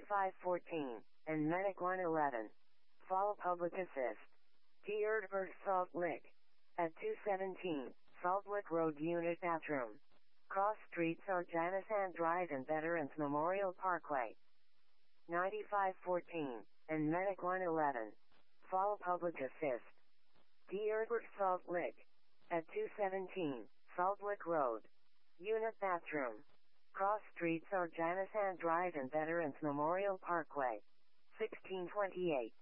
9514, and Medic 111. Fall Public Assist. T. Erdberg Salt Lick. At 217, Saltwick Road Unit Bathroom. Cross Streets are Janice and Drive and Veterans Memorial Parkway. 9514, and Medic 111. Fall Public Assist. T. Erdberg Salt Lick. At 217, Saltwick Road. Unit Bathroom. Cross Streets are Janice and Drive and Veterans Memorial Parkway. 1628.